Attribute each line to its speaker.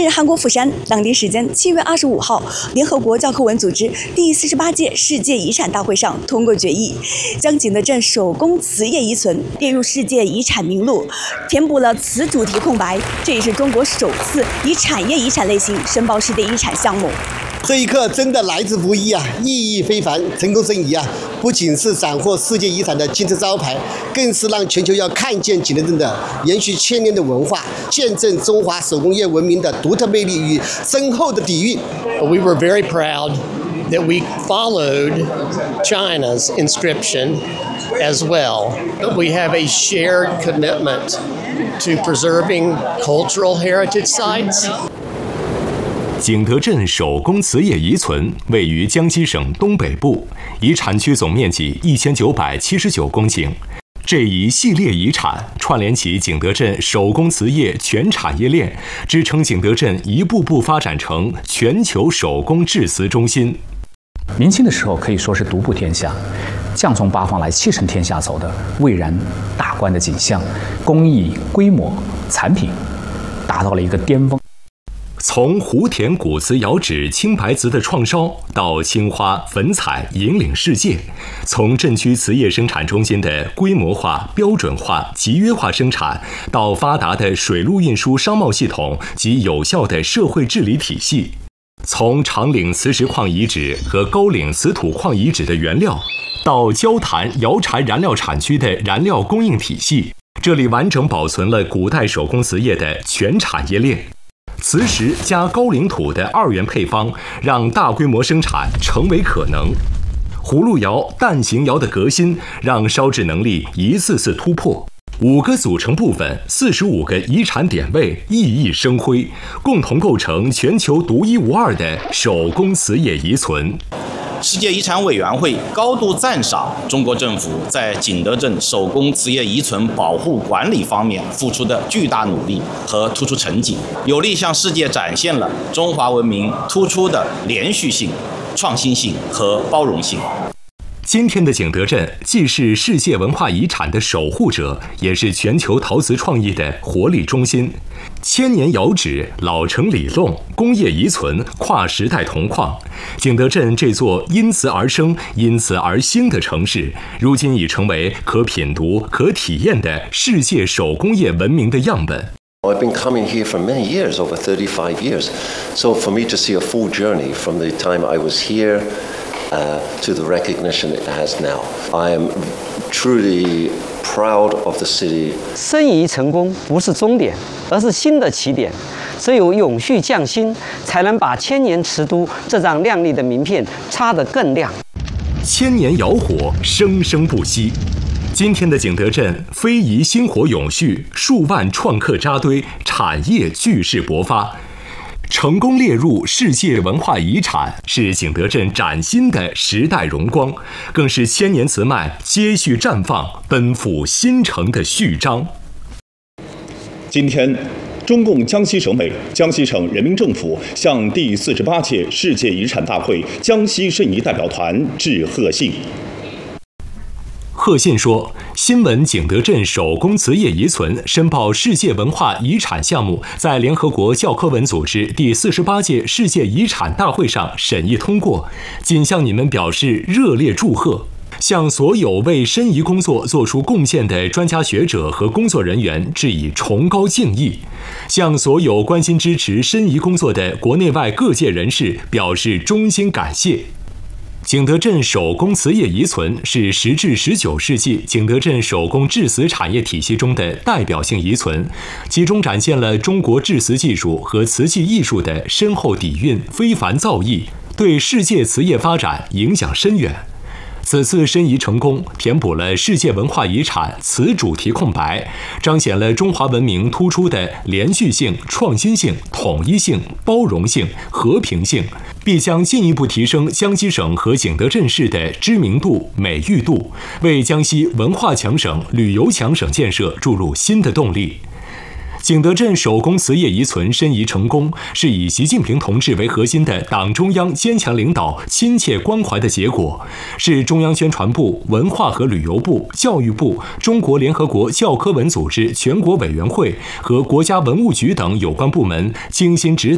Speaker 1: 是韩国釜山，当地时间7月25号，联合国教科文组织第48届世界遗产大会上通过决议，将景德镇手工瓷业遗存列入世界遗产名录，填补了此主题空白。这也是中国首次以产业遗产类型申报世界遗产项目。
Speaker 2: 这一刻真的来之不易啊，意义非凡。成功申遗啊，不仅是斩获世界遗产的金字招牌，更是让全球要看见景德镇的延续千年的文化，见证中华手工业文明的独特魅力与深厚的底蕴。
Speaker 3: We were very proud that we followed China's inscription as well. We have a shared commitment to preserving cultural heritage sites.
Speaker 4: 景德镇手工瓷业遗存位于江西省东北部，遗产区总面积1979公顷。这一系列遗产串联起景德镇手工瓷业全产业链，支撑景德镇一步步发展成全球手工制瓷中心。
Speaker 5: 明清的时候可以说是独步天下，将从八方来，气沉天下走的蔚然大观的景象，工艺、规模、产品达到了一个巅峰。
Speaker 4: 从湖田古瓷窑址青白瓷的创烧到青花粉彩引领世界，从镇区瓷业生产中心的规模化、标准化、集约化生产，到发达的水陆运输商贸系统及有效的社会治理体系，从长岭磁石矿遗址和高岭瓷土矿遗址的原料，到焦坛、窑柴燃料产区的燃料供应体系，这里完整保存了古代手工瓷业的全产业链。磁石加高岭土的2元配方，让大规模生产成为可能。葫芦窑、蛋形窑的革新，让烧制能力一次次突破。5个组成部分，45个遗产点位熠熠生辉，共同构成全球独一无二的手工瓷业遗存。
Speaker 6: 世界遗产委员会高度赞赏中国政府在景德镇手工瓷业遗存保护管理方面付出的巨大努力和突出成绩，有力向世界展现了中华文明突出的连续性、创新性和包容性。
Speaker 4: 今天的景德镇既是世界文化遗产的守护者，也是全球陶瓷创意的活力中心。千年窑址、老城里弄、工业遗存、跨时代铜矿，景德镇这座因瓷而生、因瓷而兴的城市，如今已成为可品读、可体验的世界手工业文明的样本。
Speaker 7: I've been coming here for many years, over 35 years. So for me to see a full journey from the time I was here to the recognition it has now, I am truly proud of the city.
Speaker 8: 申遗成功不是终点，而是新的起点。只有永续匠心，才能把千年瓷都这张亮丽的名片擦得更亮。
Speaker 4: 千年窑火生生不息。今天的景德镇非遗薪火永续，数万创客扎堆，产业巨势勃发。成功列入世界文化遗产，是景德镇崭新的时代荣光，更是千年瓷脉接续绽放、奔赴新城的序章。
Speaker 9: 今天，中共江西省委、江西省人民政府向第48届世界遗产大会江西申遗代表团致贺信。
Speaker 4: 贺信说，新闻景德镇手工瓷业遗存申报世界文化遗产项目在联合国教科文组织第48届世界遗产大会上审议通过，仅向你们表示热烈祝贺，向所有为申遗工作做出贡献的专家学者和工作人员致以崇高敬意，向所有关心支持申遗工作的国内外各界人士表示衷心感谢。景德镇手工瓷业遗存是10至19世纪景德镇手工制瓷产业体系中的代表性遗存，其中展现了中国制瓷技术和瓷器艺术的深厚底蕴、非凡造诣，对世界瓷业发展影响深远。此次申遗成功，填补了世界文化遗产瓷主题空白，彰显了中华文明突出的连续性、创新性、统一性、包容性、和平性，必将进一步提升江西省和景德镇市的知名度、美誉度，为江西文化强省、旅游强省建设注入新的动力。景德镇手工瓷业遗存申遗成功，是以习近平同志为核心的党中央坚强领导、亲切关怀的结果，是中央宣传部、文化和旅游部、教育部、中国联合国教科文组织全国委员会和国家文物局等有关部门精心指导